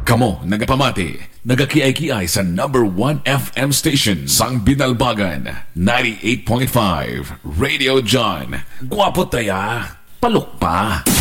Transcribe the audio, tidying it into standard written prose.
Kamo, nagapamati, nagakiay-kiay sa number 1 FM station sang Binalbagan, 98.5 Radio John. Guwapo taya, palok pa.